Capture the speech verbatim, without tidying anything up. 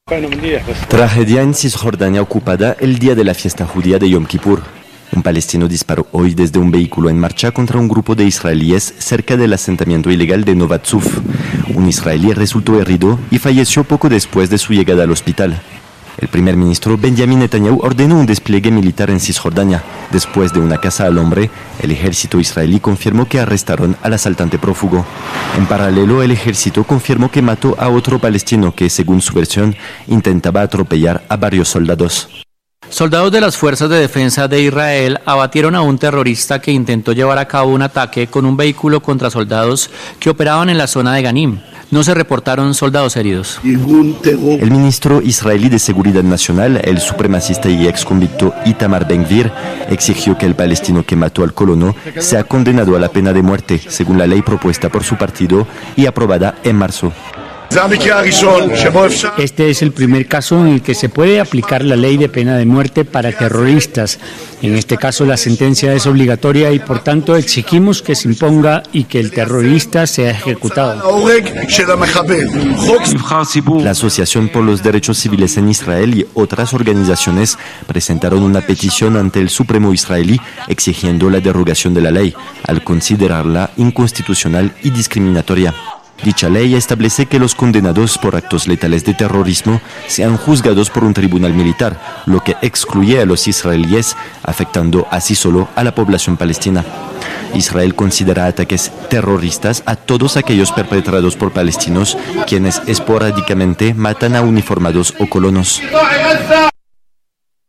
Tragedia en Cisjordania ocupada el día de la fiesta judía de Yom Kippur. Un palestino disparó hoy desde un vehículo en marcha contra un grupo de israelíes cerca del asentamiento ilegal de Novatzuf. Un israelí resultó herido y falleció poco después de su llegada al hospital. El primer ministro Benjamin Netanyahu ordenó un despliegue militar en Cisjordania. Después de una caza al hombre, el ejército israelí confirmó que arrestaron al asaltante prófugo. En paralelo, el ejército confirmó que mató a otro palestino que, según su versión, intentaba atropellar a varios soldados. Soldados de las Fuerzas de Defensa de Israel abatieron a un terrorista que intentó llevar a cabo un ataque con un vehículo contra soldados que operaban en la zona de Ganim. No se reportaron soldados heridos. El ministro israelí de Seguridad Nacional, el supremacista y ex convicto Itamar Ben-Gvir, exigió que el palestino que mató al colono sea condenado a la pena de muerte, según la ley propuesta por su partido y aprobada en marzo. Este es el primer caso en el que se puede aplicar la ley de pena de muerte para terroristas. En este caso la sentencia es obligatoria y por tanto exigimos que se imponga y que el terrorista sea ejecutado. La Asociación por los Derechos Civiles en Israel y otras organizaciones presentaron una petición ante el Supremo israelí exigiendo la derogación de la ley, al considerarla inconstitucional y discriminatoria. Dicha ley establece que los condenados por actos letales de terrorismo sean juzgados por un tribunal militar, lo que excluye a los israelíes, afectando así solo a la población palestina. Israel considera ataques terroristas a todos aquellos perpetrados por palestinos, quienes esporádicamente matan a uniformados o colonos.